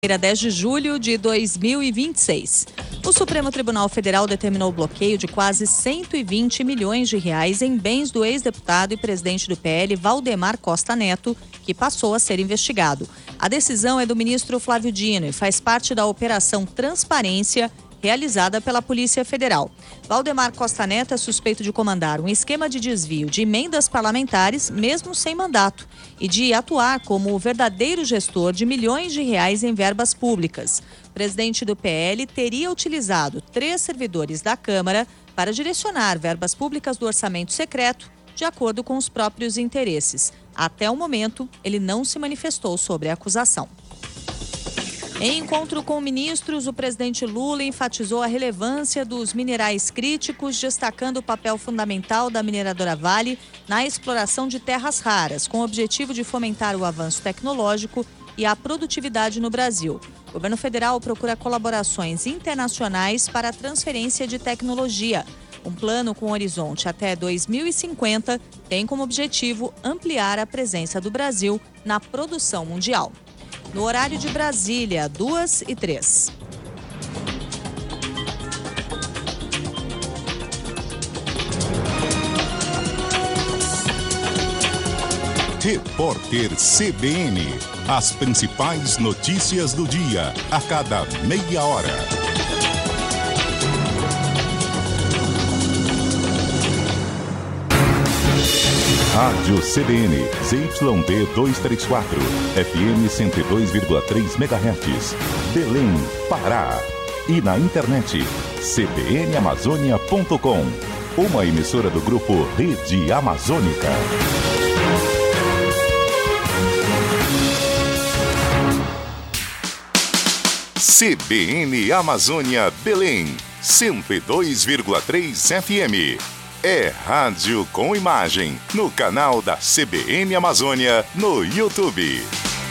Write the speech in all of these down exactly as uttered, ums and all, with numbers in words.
dez de julho de dois mil e vinte e seis. O Supremo Tribunal Federal determinou o bloqueio de quase cento e vinte milhões de reais em bens do ex-deputado e presidente do P L, Valdemar Costa Neto, que passou a ser investigado. A decisão é do ministro Flávio Dino e faz parte da Operação Transparência, realizada pela Polícia Federal. Valdemar Costa Neto é suspeito de comandar um esquema de desvio de emendas parlamentares, mesmo sem mandato, e de atuar como o verdadeiro gestor de milhões de reais em verbas públicas. O presidente do P L teria utilizado três servidores da Câmara para direcionar verbas públicas do orçamento secreto, de acordo com os próprios interesses. Até o momento, ele não se manifestou sobre a acusação. Em encontro com ministros, o presidente Lula enfatizou a relevância dos minerais críticos, destacando o papel fundamental da mineradora Vale na exploração de terras raras, com o objetivo de fomentar o avanço tecnológico e a produtividade no Brasil. O governo federal procura colaborações internacionais para a transferência de tecnologia. Um plano com horizonte até dois mil e cinquenta tem como objetivo ampliar a presença do Brasil na produção mundial. No horário de Brasília, duas e três. Repórter C B N. As principais notícias do dia, a cada meia hora. Rádio C B N, Z Y D duzentos e trinta e quatro, F M cento e dois vírgula três megahertz, Belém, Pará. E na internet, c b n amazônia ponto com, uma emissora do grupo Rede Amazônica. C B N Amazônia Belém, cento e dois vírgula três F M. É rádio com imagem, no canal da C B N Amazônia, no YouTube.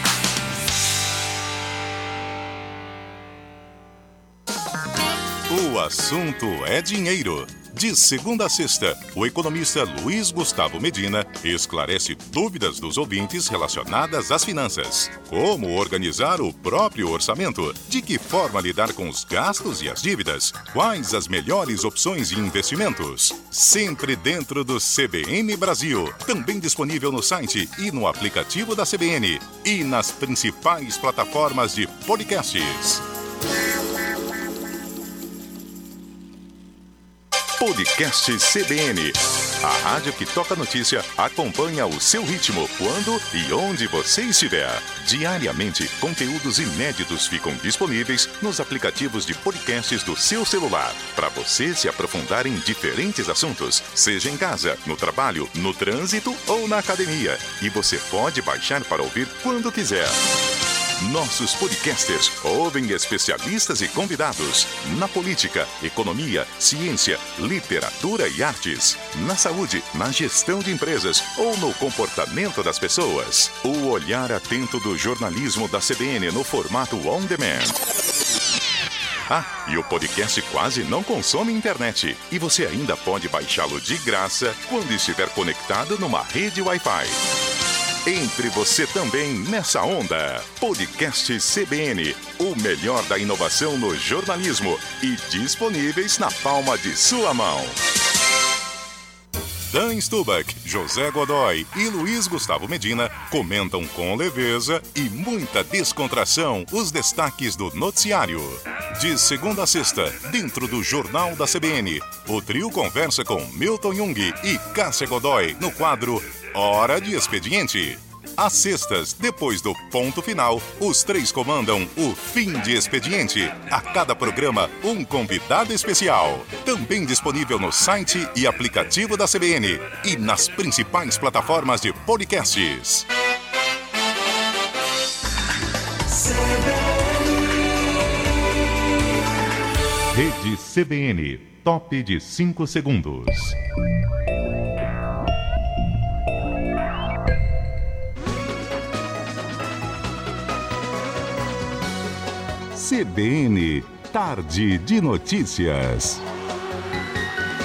O assunto é dinheiro. De segunda a sexta, o economista Luiz Gustavo Medina esclarece dúvidas dos ouvintes relacionadas às finanças. Como organizar o próprio orçamento? De que forma lidar com os gastos e as dívidas? Quais as melhores opções de investimentos? Sempre dentro do C B N Brasil. Também disponível no site e no aplicativo da C B N. E nas principais plataformas de podcasts. Podcast C B N. A rádio que toca notícia acompanha o seu ritmo, quando e onde você estiver. Diariamente, conteúdos inéditos ficam disponíveis nos aplicativos de podcasts do seu celular, para você se aprofundar em diferentes assuntos, seja em casa, no trabalho, no trânsito ou na academia. E você pode baixar para ouvir quando quiser. Nossos podcasters ouvem especialistas e convidados na política, economia, ciência, literatura e artes, na saúde, na gestão de empresas ou no comportamento das pessoas. O olhar atento do jornalismo da C B N no formato on demand. Ah, e o podcast quase não consome internet. E você ainda pode baixá-lo de graça quando estiver conectado numa rede Wi-Fi. Entre você também nessa onda. Podcast C B N, o melhor da inovação no jornalismo e disponíveis na palma de sua mão. Dan Stubach, José Godoy e Luiz Gustavo Medina comentam com leveza e muita descontração os destaques do noticiário. De segunda a sexta, dentro do Jornal da C B N, o trio conversa com Milton Jung e Cássia Godoy no quadro Hora de Expediente. Às sextas, depois do ponto final, os três comandam o Fim de Expediente. A cada programa, um convidado especial. Também disponível no site e aplicativo da C B N e nas principais plataformas de podcasts. Rede C B N, top de cinco segundos. C B N, Tarde de Notícias.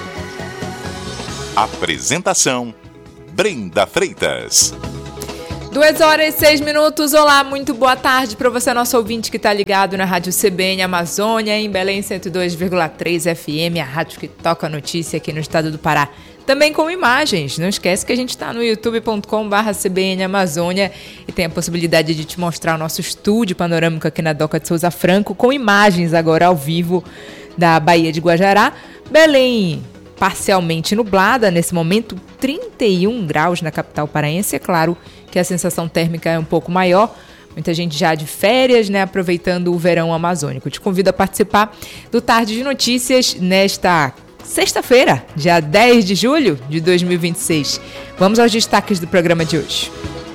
Apresentação: Brenda Freitas. Duas horas e seis minutos. Olá, muito boa tarde para você, nosso ouvinte que está ligado na Rádio C B N Amazônia, em Belém cento e dois vírgula três F M, a rádio que toca a notícia aqui no estado do Pará. Também com imagens. Não esquece que a gente está no youtube ponto com barra C B N Amazônia e tem a possibilidade de te mostrar o nosso estúdio panorâmico aqui na Doca de Souza Franco, com imagens agora ao vivo da Baía de Guajará. Belém parcialmente nublada, nesse momento trinta e um graus na capital paraense. É claro que a sensação térmica é um pouco maior, muita gente já de férias, né, aproveitando o verão amazônico. Te convido a participar do Tarde de Notícias nesta sexta-feira, dia dez de julho de dois mil e vinte e seis. Vamos aos destaques do programa de hoje.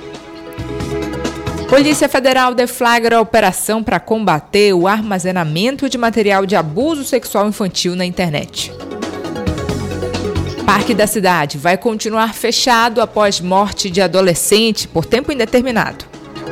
Polícia Federal deflagra a operação para combater o armazenamento de material de abuso sexual infantil na internet. Parque da Cidade vai continuar fechado após morte de adolescente por tempo indeterminado.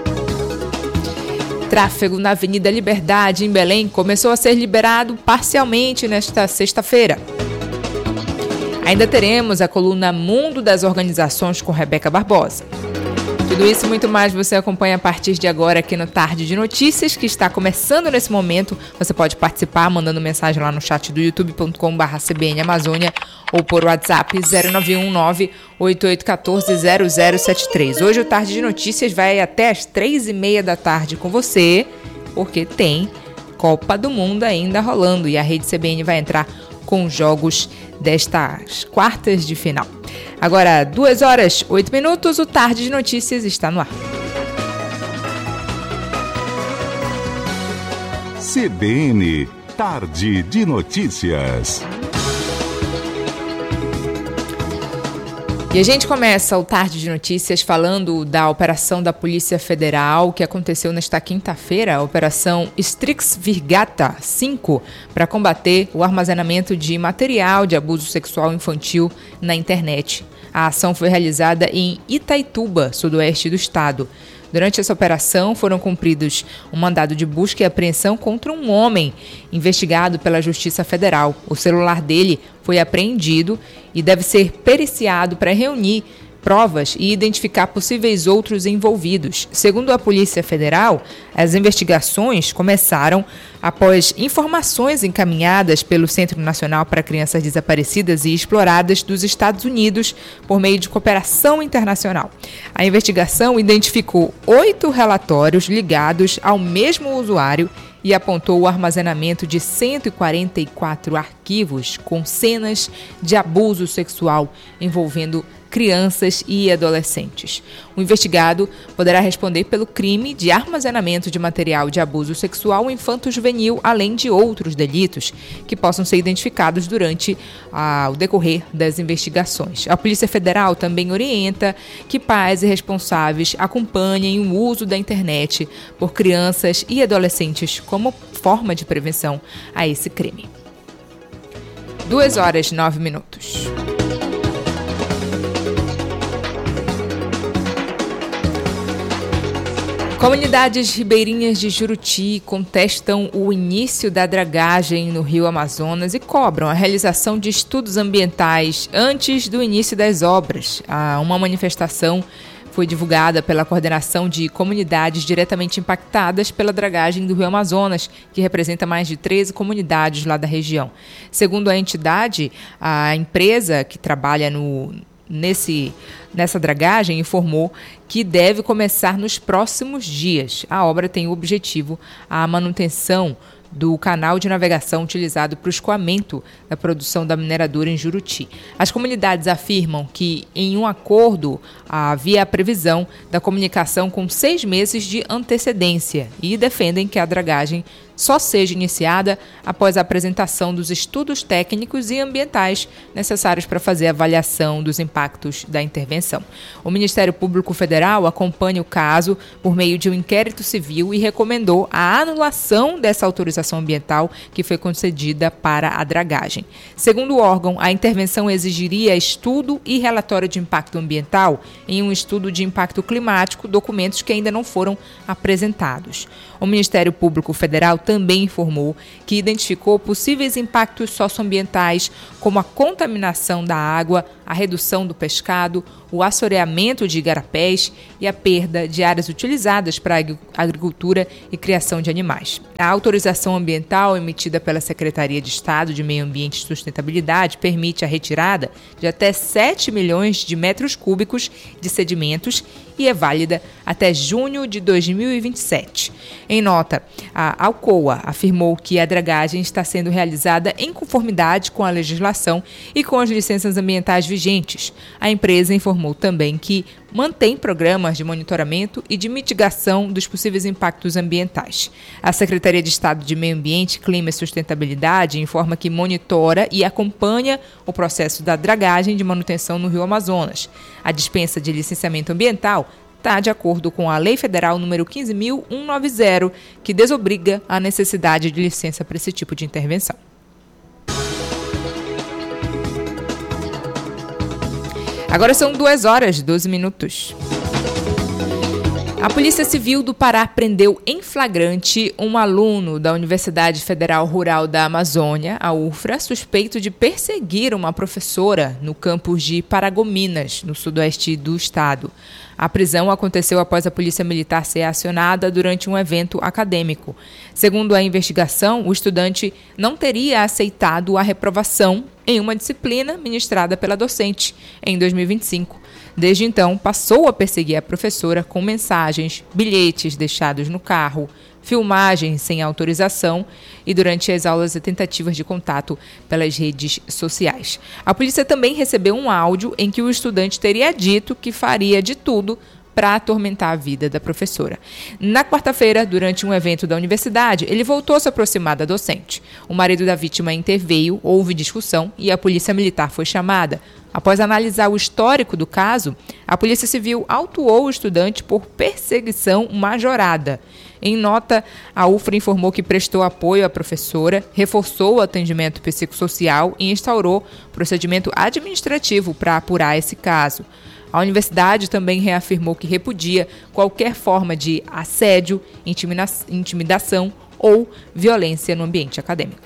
Tráfego na Avenida Liberdade, em Belém, começou a ser liberado parcialmente nesta sexta-feira. Ainda teremos a coluna Mundo das Organizações com Rebeca Barbosa. Tudo isso e muito mais você acompanha a partir de agora aqui no Tarde de Notícias, que está começando nesse momento. Você pode participar mandando mensagem lá no chat do youtube ponto com barra C B N Amazônia ou por WhatsApp zero nove um nove oito oito um quatro zero zero sete três. Hoje o Tarde de Notícias vai até as três e meia da tarde com você, porque tem Copa do Mundo ainda rolando e a Rede C B N vai entrar com jogos destas quartas de final. Agora, duas horas, oito minutos, o Tarde de Notícias está no ar. C B N, Tarde de Notícias. E a gente começa o Tarde de Notícias falando da operação da Polícia Federal que aconteceu nesta quinta-feira, a Operação Strix Virgata cinco, para combater o armazenamento de material de abuso sexual infantil na internet. A ação foi realizada em Itaituba, sudoeste do estado. Durante essa operação, foram cumpridos um mandado de busca e apreensão contra um homem investigado pela Justiça Federal. O celular dele foi apreendido e deve ser periciado para reunir provas e identificar possíveis outros envolvidos. Segundo a Polícia Federal, as investigações começaram após informações encaminhadas pelo Centro Nacional para Crianças Desaparecidas e Exploradas dos Estados Unidos por meio de cooperação internacional. A investigação identificou oito relatórios ligados ao mesmo usuário e apontou o armazenamento de cento e quarenta e quatro arquivos com cenas de abuso sexual envolvendo crianças e adolescentes. O investigado poderá responder pelo crime de armazenamento de material de abuso sexual infanto-juvenil, além de outros delitos que possam ser identificados durante ah, o decorrer das investigações. A Polícia Federal também orienta que pais e responsáveis acompanhem o uso da internet por crianças e adolescentes como forma de prevenção a esse crime. Duas horas e nove minutos. Comunidades ribeirinhas de Juruti contestam o início da dragagem no Rio Amazonas e cobram a realização de estudos ambientais antes do início das obras. Uma manifestação foi divulgada pela coordenação de comunidades diretamente impactadas pela dragagem do Rio Amazonas, que representa mais de treze comunidades lá da região. Segundo a entidade, a empresa que trabalha no Nesse, nessa dragagem informou que deve começar nos próximos dias. A obra tem o objetivo a manutenção do canal de navegação utilizado para o escoamento da produção da mineradora em Juruti. As comunidades afirmam que, em um acordo, havia a previsão da comunicação com seis meses de antecedência e defendem que a dragagem só seja iniciada após a apresentação dos estudos técnicos e ambientais necessários para fazer a avaliação dos impactos da intervenção. O Ministério Público Federal acompanha o caso por meio de um inquérito civil e recomendou a anulação dessa autorização ambiental que foi concedida para a dragagem. Segundo o órgão, a intervenção exigiria estudo e relatório de impacto ambiental em um estudo de impacto climático, documentos que ainda não foram apresentados. O Ministério Público Federal também informou que identificou possíveis impactos socioambientais, como a contaminação da água, a redução do pescado, o assoreamento de igarapés e a perda de áreas utilizadas para a agricultura e criação de animais. A autorização ambiental emitida pela Secretaria de Estado de Meio Ambiente e Sustentabilidade permite a retirada de até sete milhões de metros cúbicos de sedimentos e é válida até junho de dois mil e vinte e sete. Em nota, a Alcoa afirmou que a dragagem está sendo realizada em conformidade com a legislação e com as licenças ambientais vigentes. A empresa informou também que mantém programas de monitoramento e de mitigação dos possíveis impactos ambientais. A Secretaria de Estado de Meio Ambiente, Clima e Sustentabilidade informa que monitora e acompanha o processo da dragagem de manutenção no Rio Amazonas. A dispensa de licenciamento ambiental está de acordo com a Lei Federal número quinze mil cento e noventa, que desobriga a necessidade de licença para esse tipo de intervenção. Agora são duas horas e doze minutos. A Polícia Civil do Pará prendeu em flagrante um aluno da Universidade Federal Rural da Amazônia, a U F R A, suspeito de perseguir uma professora no campus de Paragominas, no sudoeste do estado. A prisão aconteceu após a Polícia Militar ser acionada durante um evento acadêmico. Segundo a investigação, o estudante não teria aceitado a reprovação em uma disciplina ministrada pela docente em dois mil e vinte e cinco. Desde então, passou a perseguir a professora com mensagens, bilhetes deixados no carro, filmagens sem autorização e durante as aulas e tentativas de contato pelas redes sociais. A polícia também recebeu um áudio em que o estudante teria dito que faria de tudo para atormentar a vida da professora. Na quarta-feira, durante um evento da universidade, ele voltou a se aproximar da docente. O marido da vítima interveio, houve discussão e a polícia militar foi chamada. Após analisar o histórico do caso, a Polícia Civil autuou o estudante por perseguição majorada. Em nota, a U F R A informou que prestou apoio à professora, reforçou o atendimento psicossocial e instaurou procedimento administrativo para apurar esse caso. A universidade também reafirmou que repudia qualquer forma de assédio, intimidação ou violência no ambiente acadêmico.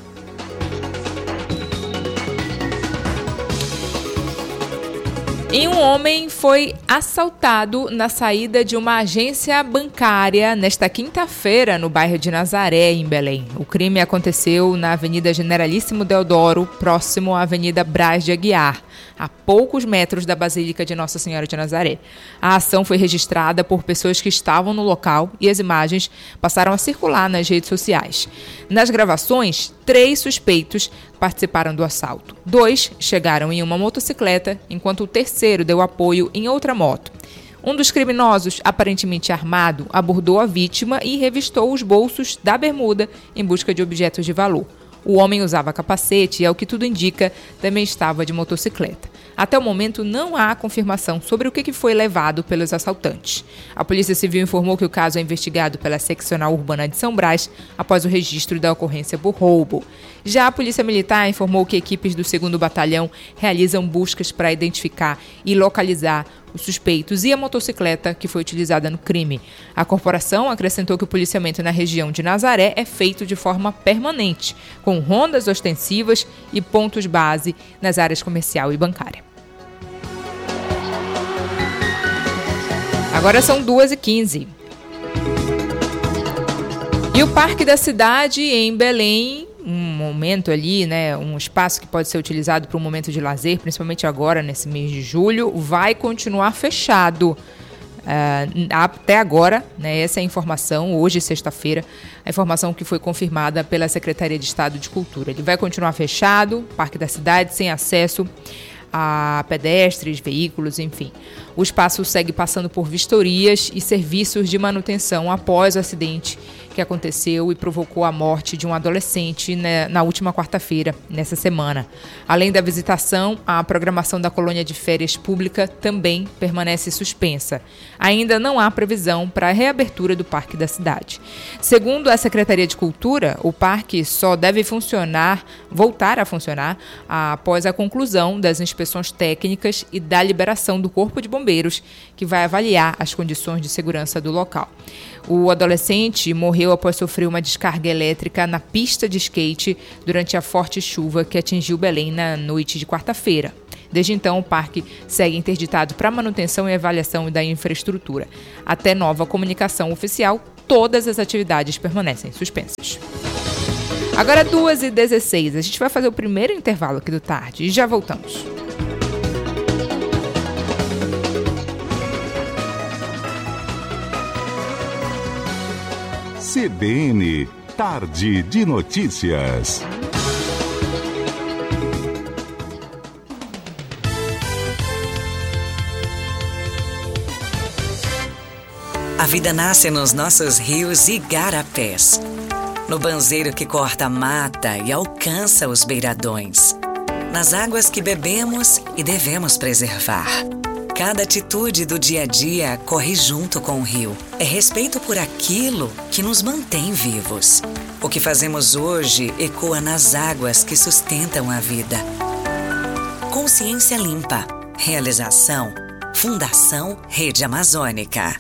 E um homem foi assaltado na saída de uma agência bancária nesta quinta-feira no bairro de Nazaré, em Belém. O crime aconteceu na Avenida Generalíssimo Deodoro, próximo à Avenida Braz de Aguiar, a poucos metros da Basílica de Nossa Senhora de Nazaré. A ação foi registrada por pessoas que estavam no local e as imagens passaram a circular nas redes sociais. Nas gravações, três suspeitos participaram do assalto. Dois chegaram em uma motocicleta, enquanto o terceiro deu apoio em outra moto. Um dos criminosos, aparentemente armado, abordou a vítima e revistou os bolsos da bermuda em busca de objetos de valor. O homem usava capacete e, ao que tudo indica, também estava de motocicleta. Até o momento, não há confirmação sobre o que foi levado pelos assaltantes. A Polícia Civil informou que o caso é investigado pela Seccional Urbana de São Brás após o registro da ocorrência por roubo. Já a Polícia Militar informou que equipes do segundo Batalhão realizam buscas para identificar e localizar os suspeitos e a motocicleta que foi utilizada no crime. A corporação acrescentou que o policiamento na região de Nazaré é feito de forma permanente, com rondas ostensivas e pontos base nas áreas comercial e bancária. Agora são duas e quinze. E o Parque da Cidade, em Belém, um momento ali, né, um espaço que pode ser utilizado para um momento de lazer, principalmente agora, nesse mês de julho, vai continuar fechado. Uh, até agora, né, essa é a informação, hoje, sexta-feira, a informação que foi confirmada pela Secretaria de Estado de Cultura. Ele vai continuar fechado, Parque da Cidade, sem acesso a pedestres, veículos, enfim. O espaço segue passando por vistorias e serviços de manutenção após o acidente que aconteceu e provocou a morte de um adolescente né, na última quarta-feira, nessa semana. Além da visitação, a programação da colônia de férias pública também permanece suspensa. Ainda não há previsão para a reabertura do Parque da Cidade. Segundo a Secretaria de Cultura, o parque só deve funcionar, voltar a funcionar, após a conclusão das inspeções técnicas e da liberação do Corpo de Bombeiros, que vai avaliar as condições de segurança do local. O adolescente morreu após sofrer uma descarga elétrica na pista de skate durante a forte chuva que atingiu Belém na noite de quarta-feira. Desde então, o parque segue interditado para manutenção e avaliação da infraestrutura. Até nova comunicação oficial, todas as atividades permanecem suspensas. Agora, duas e dezesseis, a gente vai fazer o primeiro intervalo aqui do Tarde e já voltamos. C B N Tarde de Notícias. A vida nasce nos nossos rios e igarapés, no banzeiro que corta a mata e alcança os beiradões, nas águas que bebemos e devemos preservar. Cada atitude do dia a dia corre junto com o rio. É respeito por aquilo que nos mantém vivos. O que fazemos hoje ecoa nas águas que sustentam a vida. Consciência Limpa. Realização. Fundação Rede Amazônica.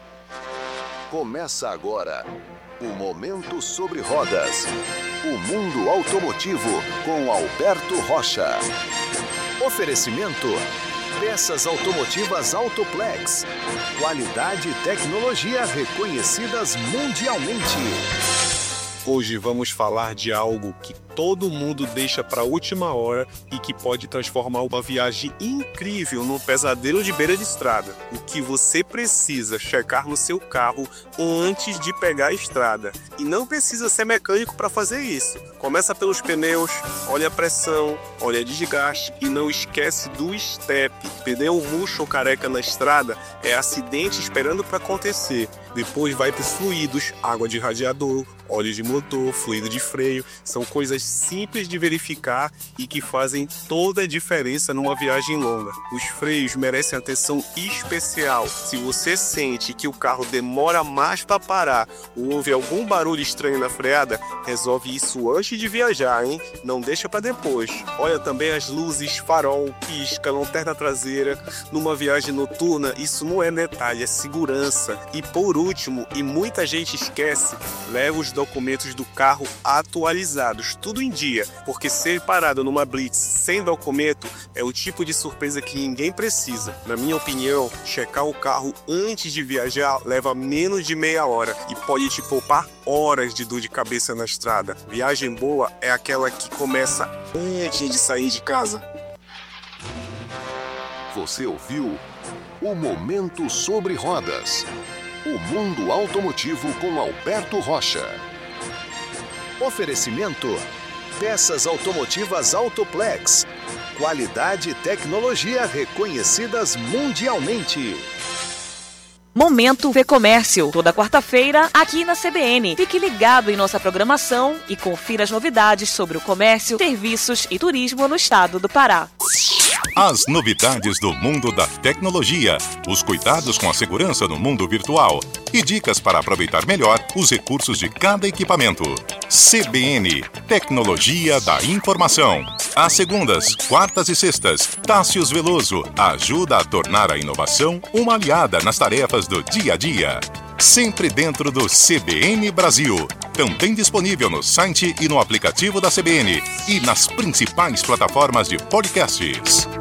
Começa agora o Momento sobre Rodas. O mundo automotivo com Alberto Rocha. Oferecimento: peças automotivas Autoplex. Qualidade e tecnologia reconhecidas mundialmente. Hoje vamos falar de algo que todo mundo deixa para a última hora e que pode transformar uma viagem incrível num pesadelo de beira de estrada. O que você precisa checar no seu carro antes de pegar a estrada. E não precisa ser mecânico para fazer isso. Começa pelos pneus, olha a pressão, olha a desgaste e não esquece do step. Pneu murcho ou careca na estrada é acidente esperando para acontecer. Depois vai para os fluidos, água de radiador, óleo de motor, fluido de freio. São coisas simples de verificar e que fazem toda a diferença numa viagem longa. Os freios merecem atenção especial. Se você sente que o carro demora mais para parar ou houve algum barulho estranho na freada, resolve isso antes de viajar, hein? Não deixa para depois. Olha também as luzes, farol, pisca, lanterna traseira. Numa viagem noturna, isso não é detalhe, é segurança. E por último, e muita gente esquece, leva os documentos do carro atualizados, tudo em dia, porque ser parado numa blitz sem documento é o tipo de surpresa que ninguém precisa. Na minha opinião, checar o carro antes de viajar leva menos de meia hora e pode te poupar horas de dor de cabeça na estrada. Viagem boa é aquela que começa antes de sair de casa. Você ouviu o Momento sobre Rodas. O mundo automotivo com Alberto Rocha. Oferecimento: peças automotivas Autoplex. Qualidade e tecnologia reconhecidas mundialmente. Momento Vê Comércio, toda quarta-feira aqui na C B N. Fique ligado em nossa programação e confira as novidades sobre o comércio, serviços e turismo no estado do Pará. As novidades do mundo da tecnologia, os cuidados com a segurança no mundo virtual e dicas para aproveitar melhor os recursos de cada equipamento. C B N, Tecnologia da Informação. Às segundas, quartas e sextas, Tássius Veloso ajuda a tornar a inovação uma aliada nas tarefas do dia a dia. Sempre dentro do C B N Brasil. Também disponível no site e no aplicativo da C B N e nas principais plataformas de podcasts.